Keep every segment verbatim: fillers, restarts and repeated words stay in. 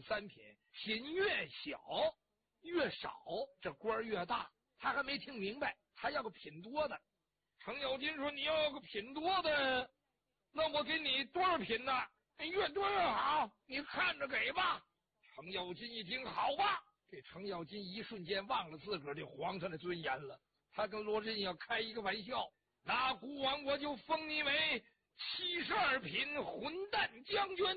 三品，品越小越少，这官越大。他还没听明白，他要个品多的。程咬金说：“你要个品多的，那我给你多少品呢？越多越好，你看着给吧。”程咬金一听，好吧。这程咬金一瞬间忘了自个儿这皇上的尊严了。他跟罗士信要开一个玩笑，那孤王我就封你为七十二品混蛋将军。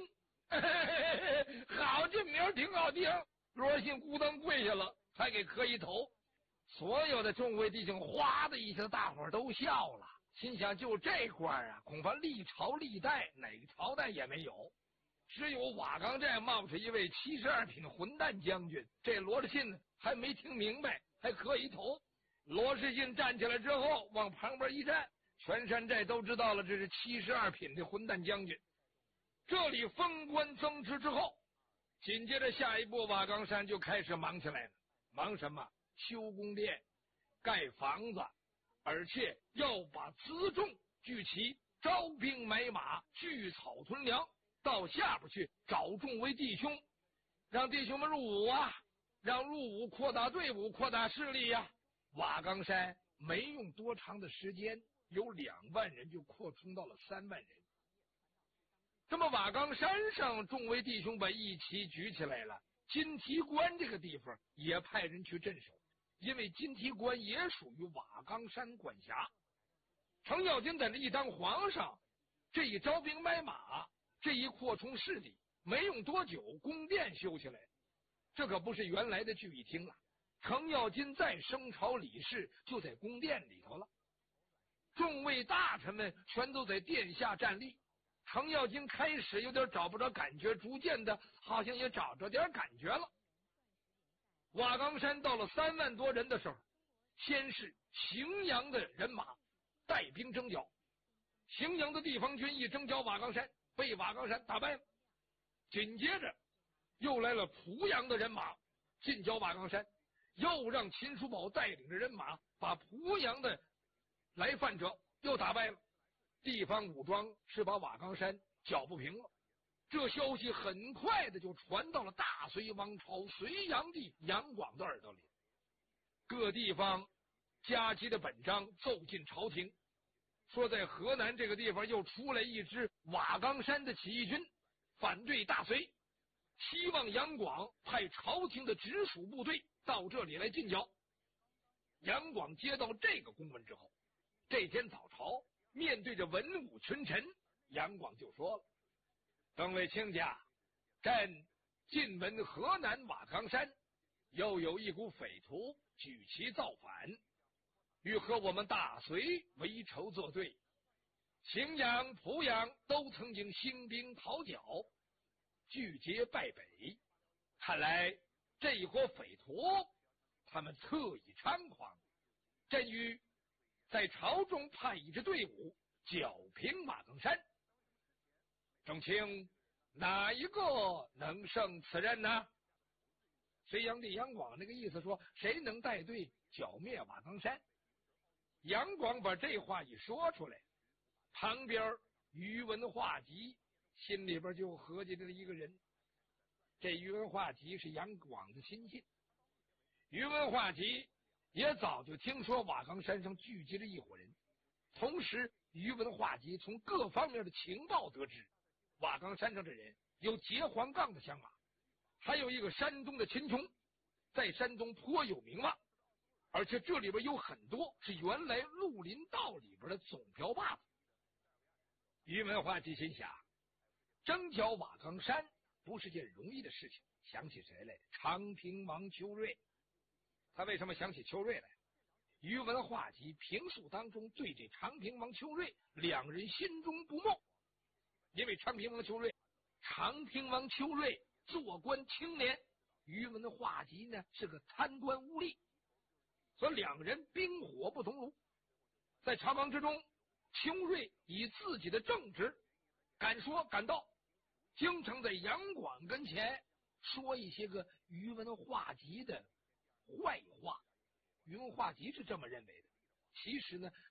好，这名儿挺好听。罗士信咕噔跪下了，还给磕一头。所有的众位弟兄哗的一下，大伙儿都笑了，心想就这官啊，恐怕历朝历代哪个朝代也没有，只有瓦岗寨冒出一位七十二品混蛋将军。这罗士信呢还没听明白，还磕一头。罗士信站起来之后往旁边一站，全山寨都知道了，这是七十二品的混蛋将军。这里封官增职之后，紧接着下一步瓦岗山就开始忙起来了。忙什么？修宫殿，盖房子，而且要把辎重聚齐，招兵买马，聚草屯粮，到下边去找众位弟兄，让弟兄们入伍啊，让入伍扩大队伍，扩大势力呀、啊。瓦岗山没用多长的时间，有两万人就扩充到了三万人。这么瓦岗山上众位弟兄把义旗举起来了，金提关这个地方也派人去镇守，因为金提关也属于瓦岗山管辖。程咬金在这一当皇上，这一招兵买马，这一扩充势力，没用多久宫殿修起来，这可不是原来的聚义厅啊。程咬金再升朝理事就在宫殿里头了，众位大臣们全都在殿下站立。程咬金开始有点找不着感觉，逐渐的好像也找着点感觉了。瓦岗山到了三万多人的时候，先是荥阳的人马带兵征剿，荥阳的地方军一征剿瓦岗山，被瓦岗山打败了。紧接着又来了濮阳的人马进剿瓦岗山，又让秦叔宝带领着人马把濮阳的来犯者又打败了。地方武装是把瓦岗山剿不平了。这消息很快的就传到了大隋王朝隋炀帝杨广的耳朵里，各地方加急的本章奏进朝廷，说在河南这个地方又出来一支瓦岗山的起义军，反对大隋，希望杨广派朝廷的直属部队到这里来进剿。杨广接到这个公文之后，这天早朝面对着文武群臣，杨广就说了：“各位卿家，朕近闻河南瓦岗山又有一股匪徒举旗造反，欲和我们大隋为仇作对。荥阳、濮阳都曾经兴兵讨剿，拒捷败北，看来这一伙匪徒他们侧翼猖狂，朕欲在朝中派一支队伍剿平瓦岗山。众卿哪一个能胜此任呢？”隋炀帝杨广那个意思说，谁能带队剿灭瓦岗山？杨广把这话一说出来，旁边宇文化及心里边就合计着一个人。这宇文化及是杨广的亲信，宇文化及也早就听说瓦岗山上聚集了一伙人，同时宇文化及从各方面的情报得知，瓦岗山上的人有截黄杠的响马，还有一个山东的秦琼，在山东颇有名望，而且这里边有很多是原来绿林道里边的总瓢把子。宇文化及心想，征剿瓦岗山不是件容易的事情，想起谁来？长平王邱瑞。他为什么想起邱瑞来？宇文化及平素当中对这长平王邱瑞两人心中不睦，因为长平王邱瑞长平王邱瑞做官清廉，宇文化及呢是个贪官污吏，所以两人冰火不同炉。在朝纲之中，邱瑞以自己的正直敢说敢道，经常在杨广跟前说一些个宇文化及的坏话。宇文化及是这么认为的，其实呢